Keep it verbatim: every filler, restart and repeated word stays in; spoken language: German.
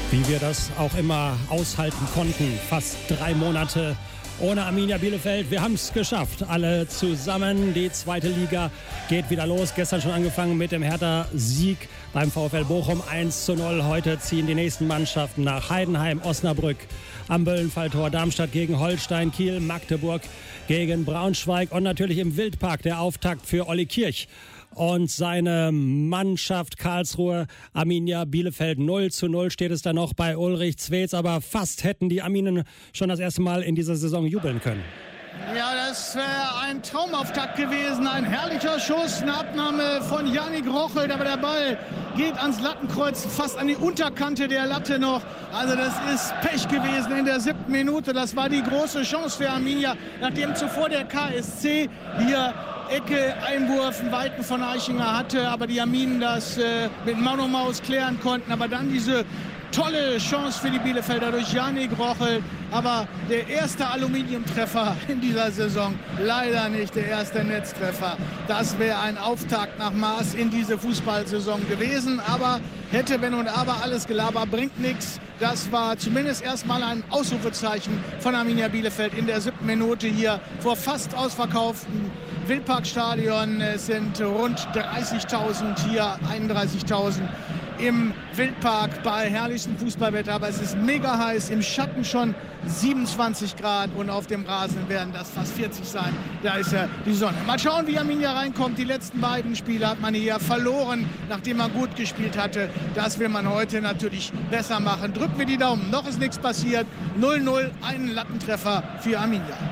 Wie wir das auch immer aushalten konnten. Fast drei Monate ohne Arminia Bielefeld. Wir haben es geschafft, alle zusammen. Die zweite Liga geht wieder los. Gestern schon angefangen mit dem Hertha-Sieg beim VfL Bochum eins zu null. Heute ziehen die nächsten Mannschaften nach Heidenheim, Osnabrück am Böllenfalltor, Darmstadt gegen Holstein, Kiel, Magdeburg gegen Braunschweig und natürlich im Wildpark der Auftakt für Olli Kirch und seine Mannschaft Karlsruhe. Arminia Bielefeld null zu null steht es da noch bei Ulrich Zwetz, aber fast hätten die Arminen schon das erste Mal in dieser Saison jubeln können. Ja, das wäre ein Traumauftakt gewesen, ein herrlicher Schuss, eine Abnahme von Yannick Rochelt, aber der Ball geht ans Lattenkreuz, fast an die Unterkante der Latte noch. Also das ist Pech gewesen in der siebten Minute, das war die große Chance für Arminia, nachdem zuvor der K S C hier Ecke, Einwurf in Weiten von Eichinger hatte, aber die Arminen das äh, mit Mann und Maus klären konnten. Aber dann diese tolle Chance für die Bielefelder durch Yannick Rochel. Aber der erste Aluminiumtreffer in dieser Saison, leider nicht der erste Netztreffer. Das wäre ein Auftakt nach Maß in diese Fußballsaison gewesen. Aber hätte, wenn und aber, alles Gelaber bringt nichts. Das war zumindest erstmal ein Ausrufezeichen von Arminia Bielefeld in der siebten Minute hier vor fast ausverkauften Wildparkstadion. Es sind rund dreißigtausend hier, einunddreißigtausend im Wildpark bei herrlichem Fußballwetter. Aber es ist mega heiß, im Schatten schon siebenundzwanzig Grad und auf dem Rasen werden das fast vierzig sein. Da ist ja die Sonne. Mal schauen, wie Arminia reinkommt. Die letzten beiden Spiele hat man hier verloren, nachdem man gut gespielt hatte. Das will man heute natürlich besser machen. Drücken wir die Daumen. Noch ist nichts passiert. null null, einen Lattentreffer für Arminia.